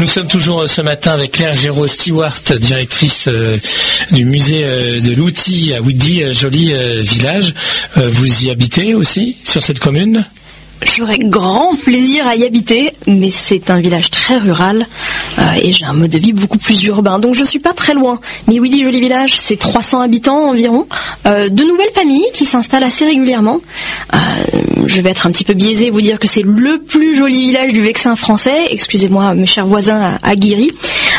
Nous sommes toujours ce matin avec Claire Géraud-Stewart, directrice du musée de l'outil à Ouidy, joli village. Vous y habitez aussi sur cette commune ? J'aurais grand plaisir à y habiter, mais c'est un village très rural et j'ai un mode de vie beaucoup plus urbain, donc je suis pas très loin. Mais Ouidy, joli village, c'est 300 habitants environ, de nouvelles familles qui s'installent assez régulièrement. Je vais être un petit peu biaisée, vous dire que c'est le plus joli village du Vexin français, excusez-moi mes chers voisins à Guiry.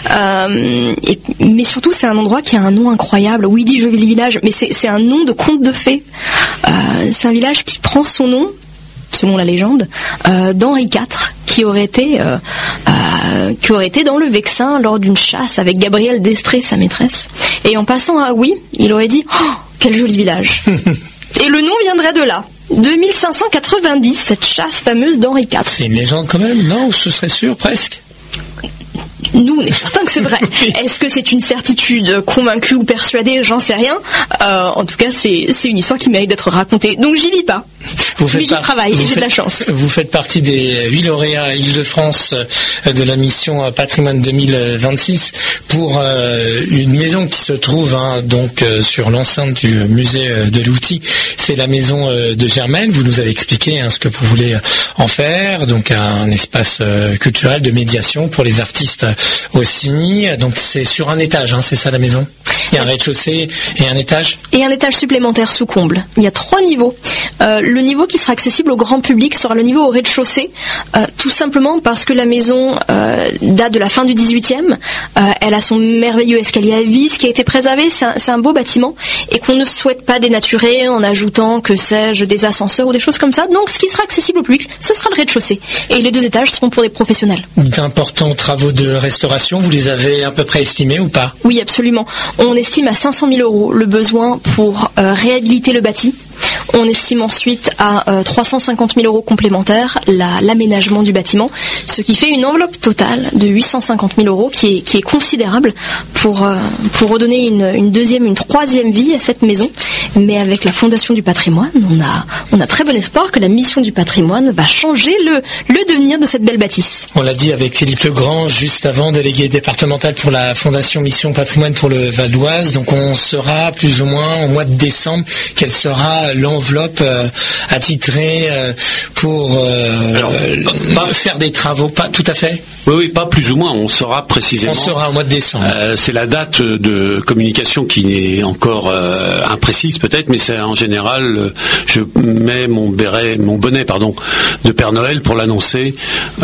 Mais surtout c'est un endroit qui a un nom incroyable, Ouidy, joli village, mais c'est un nom de conte de fées. C'est un village qui prend son nom, selon la légende, d'Henri IV, qui aurait été dans le Vexin lors d'une chasse avec Gabrielle d'Estrées, sa maîtresse. Et en passant à Ouy, il aurait dit « Oh, quel joli village !» Et le nom viendrait de là. 2590, cette chasse fameuse d'Henri IV. C'est une légende quand même, non ? Ce serait sûr, presque. Nous, on est certains que c'est vrai. Est-ce que c'est une certitude, convaincue ou persuadée ? J'en sais rien. En tout cas, c'est une histoire qui mérite d'être racontée. Donc j'y vis pas. Mais j'y travaille et j'ai de la chance. Vous faites partie des 8 lauréats Île-de-France de la mission Patrimoine 2026 pour une maison qui se trouve donc sur l'enceinte du musée de l'outil. C'est la maison de Germaine. Vous nous avez expliqué ce que vous voulez en faire. Donc un espace culturel de médiation pour les artistes aussi. Donc c'est sur un étage, c'est ça la maison ? Il y a un rez-de-chaussée et un étage ? Et un étage supplémentaire sous comble. Il y a 3 niveaux. Le niveau qui sera accessible au grand public sera le niveau au rez-de-chaussée, tout simplement parce que la maison date de la fin du 18e. Elle a son merveilleux escalier à vis qui a été préservé. C'est un beau bâtiment et qu'on ne souhaite pas dénaturer en ajoutant, que sais-je, des ascenseurs ou des choses comme ça. Donc ce qui sera accessible au public, ce sera le rez-de-chaussée. Et les 2 étages seront pour des professionnels. D'importants travaux de restauration, vous les avez à peu près estimés ou pas ? Oui, absolument. On estime à 500 000 € le besoin pour réhabiliter le bâti. On estime ensuite à 350 000 € complémentaires l'aménagement du bâtiment, ce qui fait une enveloppe totale de 850 000 € qui est considérable pour redonner une troisième vie à cette maison. Mais avec la Fondation du patrimoine, on a très bon espoir que la mission du patrimoine va changer le devenir de cette belle bâtisse. On l'a dit avec Philippe Legrand juste avant, délégué départemental pour la Fondation Mission Patrimoine pour le Val d'Oise. Donc on sera plus ou moins au mois de décembre. Quelle sera l'enveloppe attitrée pour faire des travaux? Pas tout à fait. Oui, pas plus ou moins. On saura précisément. On saura au mois de décembre. C'est la date de communication qui est encore imprécise peut-être, mais c'est en général. Je mets mon bonnet de Père Noël pour l'annoncer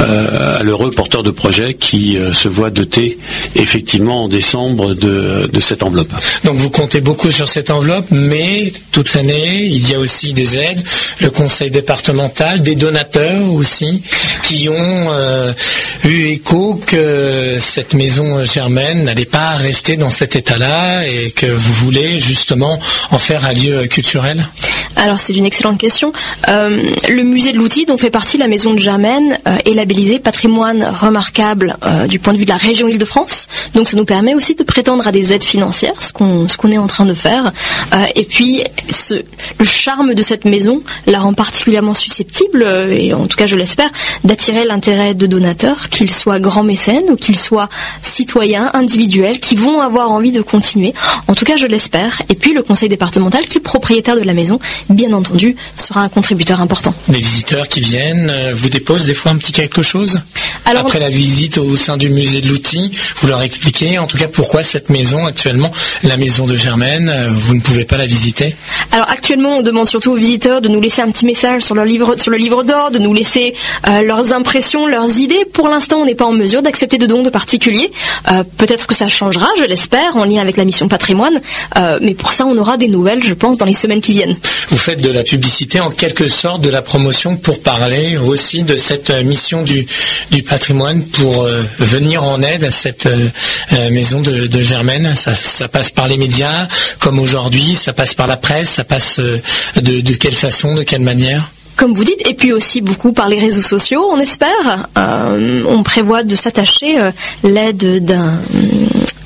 à l'heureux porteur de projet qui se voit doté effectivement en décembre de cette enveloppe. Donc vous comptez beaucoup sur cette enveloppe, mais toute l'année il y a aussi des aides, le conseil départemental, des donateurs aussi qui ont eu écho que cette maison Germaine n'allait pas rester dans cet état-là et que vous voulez justement en faire un lieu culturel. Alors c'est une excellente question. Le musée de l'outil dont fait partie la maison de Germaine est labellisé patrimoine remarquable du point de vue de la région Île-de-France. Donc ça nous permet aussi de prétendre à des aides financières, ce qu'on est en train de faire. Et puis le charme de cette maison la rend particulièrement susceptible, et en tout cas je l'espère, d'attirer l'intérêt de donateurs, qu'ils soient grands mécènes ou qu'ils soient citoyens, individuels, qui vont avoir envie de continuer. En tout cas je l'espère. Et puis le conseil départemental, qui est propriétaire de la maison, bien entendu, sera un contributeur important. Des visiteurs qui viennent vous déposent des fois un petit quelque chose ? Alors, après la visite au sein du musée de l'outil, vous leur expliquez en tout cas pourquoi cette maison actuellement, la maison de Germaine, vous ne pouvez pas la visiter ? Alors actuellement on demande surtout aux visiteurs de nous laisser un petit message sur le livre d'or, de nous laisser leurs impressions, leurs idées. Pour l'instant on n'est pas en mesure d'accepter de dons de particuliers. Peut-être que ça changera, je l'espère, en lien avec la mission patrimoine, mais pour ça on aura des nouvelles, je pense, dans les semaines qui viennent. Vous faites de la publicité, en quelque sorte de la promotion, pour parler aussi de cette mission du patrimoine, pour venir en aide à cette maison de Germaine. Ça passe par les médias, comme aujourd'hui, ça passe par la presse, ça passe de quelle façon, de quelle manière ? Comme vous dites, et puis aussi beaucoup par les réseaux sociaux, on espère. On prévoit de s'attacher l'aide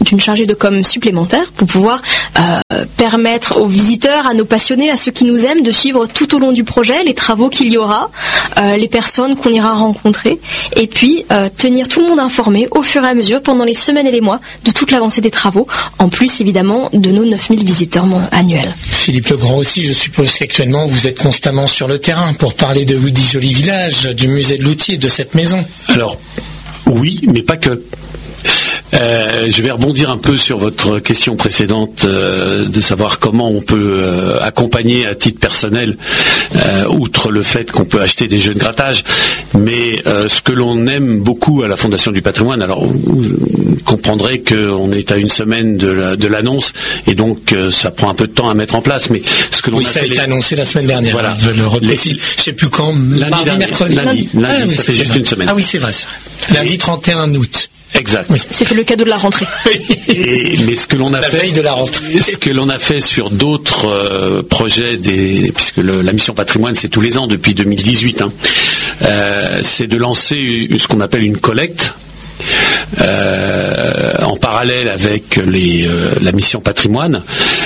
d'une chargée de com supplémentaire pour pouvoir permettre aux visiteurs, à nos passionnés, à ceux qui nous aiment, de suivre tout au long du projet les travaux qu'il y aura, les personnes qu'on ira rencontrer, et puis tenir tout le monde informé au fur et à mesure pendant les semaines et les mois de toute l'avancée des travaux, en plus évidemment de nos 9000 visiteurs annuels. Philippe Legrand aussi, je suppose qu'actuellement vous êtes constamment sur le terrain pour parler de Woody Joli Village, du musée de l'outil et de cette maison. Alors, oui, mais pas que. Je vais rebondir un peu sur votre question précédente de savoir comment on peut accompagner à titre personnel, outre le fait qu'on peut acheter des jeux de grattage. Mais ce que l'on aime beaucoup à la Fondation du Patrimoine, alors vous comprendrez qu'on est à une semaine de l'annonce et donc ça prend un peu de temps à mettre en place. Mais ce que l'on ça a été annoncé la semaine dernière. Voilà. Je le reprécise. Je sais plus quand. Mardi, mercredi. Lundi, ça fait juste une semaine. Ah oui, c'est vrai. Lundi 31 août. Exact. Oui. C'est le cadeau de la rentrée. Mais ce que l'on a la veille de la rentrée. Ce que l'on a fait sur d'autres projets, puisque la mission patrimoine c'est tous les ans depuis 2018, c'est de lancer ce qu'on appelle une collecte. En parallèle avec la mission patrimoine,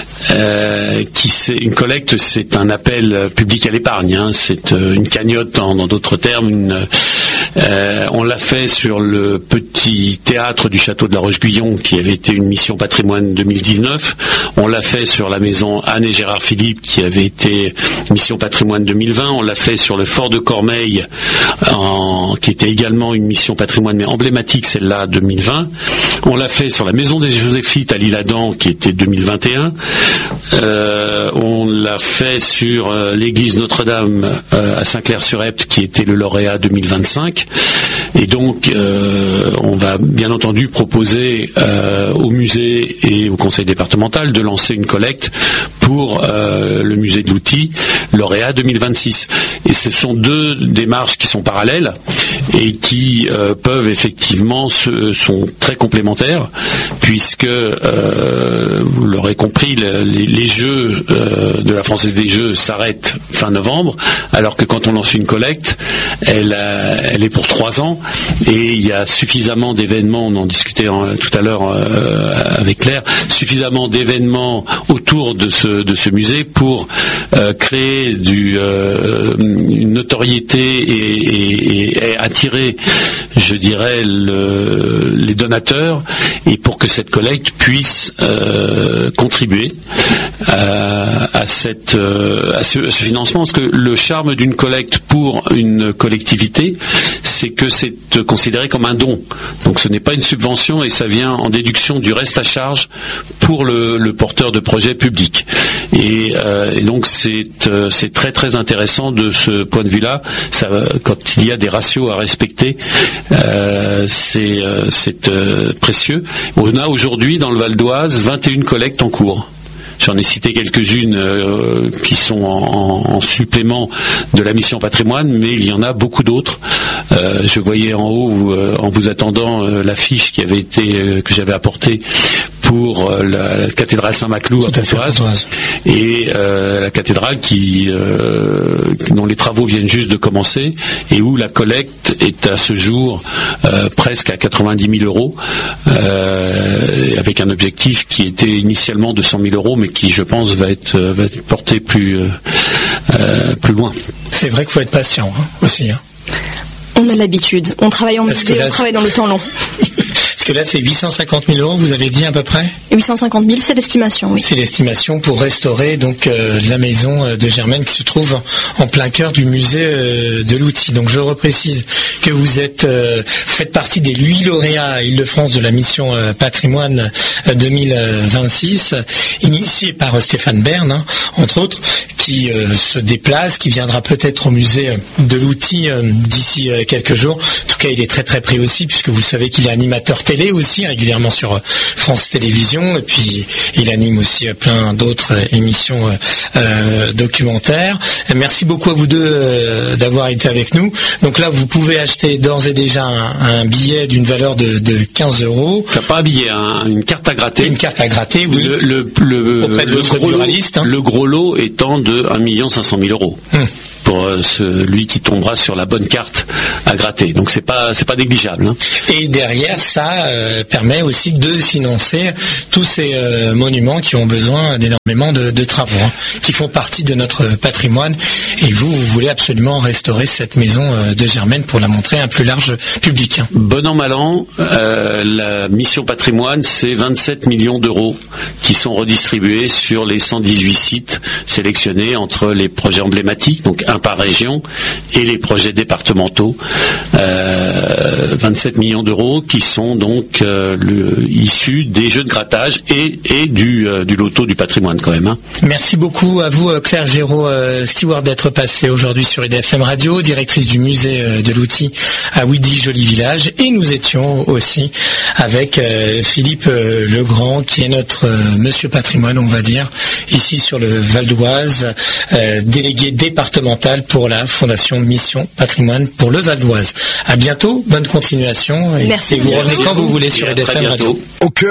une collecte, c'est un appel public à l'épargne, c'est une cagnotte dans d'autres termes. On l'a fait sur le petit théâtre du château de la Roche-Guyon qui avait été une mission patrimoine 2019. On l'a fait sur la maison Anne et Gérard Philippe qui avait été mission patrimoine 2020. On l'a fait sur le fort de Cormeilles qui était également une mission patrimoine mais emblématique, celle-là 2020. On l'a fait sur la maison des Joséphites à l'Isle-Adam qui était 2021. On l'a fait sur l'église Notre-Dame à Saint-Clair-sur-Epte qui était le lauréat 2025. Et donc, on va bien entendu proposer au musée et au conseil départemental de lancer une collecte pour le musée de l'outil, lauréat 2026. Et ce sont deux démarches qui sont parallèles et qui peuvent effectivement sont très complémentaires, puisque vous l'aurez compris, les jeux de la Française des Jeux s'arrêtent fin novembre, alors que quand on lance une collecte, elle est pour 3 ans, et il y a suffisamment d'événements, on en discutait tout à l'heure avec Claire, suffisamment d'événements autour de ce musée pour créer une notoriété et attirer, je dirais, les donateurs, et pour que cette collecte puisse contribuer à ce financement. Parce que le charme d'une collecte pour une collectivité, c'est que c'est considéré comme un don. Donc ce n'est pas une subvention et ça vient en déduction du reste à charge pour le porteur de projet public. Et donc c'est très très intéressant de ce point de vue-là. Quand il y a des ratios à respecter, c'est précieux. On a aujourd'hui dans le Val d'Oise 21 collectes en cours. J'en ai cité quelques-unes qui sont en supplément de la mission patrimoine, mais il y en a beaucoup d'autres. Je voyais en haut, en vous attendant, l'affiche qui avait été que j'avais apportée pour la cathédrale Saint-Maclou à Pontoise, et la cathédrale dont les travaux viennent juste de commencer et où la collecte est à ce jour presque à 90 000 euros, avec un objectif qui était initialement de 100 000 euros, mais qui, je pense, va être porté plus loin. C'est vrai qu'il faut être patient aussi. On a l'habitude. On travaille en musée, on travaille dans le temps long. Parce que là, c'est 850 000 euros, vous avez dit à peu près ? 850 000, c'est l'estimation, oui. C'est l'estimation pour restaurer donc la maison de Germaine qui se trouve en plein cœur du musée de l'outil. Donc je reprécise que vous faites partie des 8 lauréats à Île-de-France de la mission patrimoine 2026, initiée par Stéphane Bern, entre autres, qui se déplace, qui viendra peut-être au musée de l'outil d'ici quelques jours. En tout cas, il est très très pris aussi, puisque vous savez qu'il est animateur télé aussi, régulièrement sur France Télévisions, et puis il anime aussi plein d'autres émissions documentaires. Merci beaucoup à vous deux d'avoir été avec nous. Donc là, vous pouvez acheter d'ores et déjà un billet d'une valeur de 15 euros. Pas un billet, une carte à gratter. Une carte à gratter, oui. Auprès de votre buraliste. Le gros lot étant de 1 500 000 euros. pour celui qui tombera sur la bonne carte à gratter. Donc c'est pas négligeable. Hein. Et derrière, ça permet aussi de financer tous ces monuments qui ont besoin d'énormément de travaux, hein, qui font partie de notre patrimoine. Et vous voulez absolument restaurer cette maison de Germaine pour la montrer à un plus large public. Hein. Bon an, mal an, la mission patrimoine, c'est 27 millions d'euros qui sont redistribués sur les 118 sites sélectionnés entre les projets emblématiques, donc un par région, et les projets départementaux. 27 millions d'euros qui sont donc issus des jeux de grattage et du loto du patrimoine quand même. Hein. Merci beaucoup à vous Claire Géraud-Stewart d'être passée aujourd'hui sur IDFM Radio, directrice du musée de l'outil à Ouidy Joli Village, et nous étions aussi avec Philippe Legrand qui est notre monsieur patrimoine, on va dire, ici sur le Val d'Oise, délégué départemental pour la Fondation Mission Patrimoine pour le Val d'Oise. À bientôt, bonne continuation et Merci. vous revenez quand vous voulez sur IDFM Radio.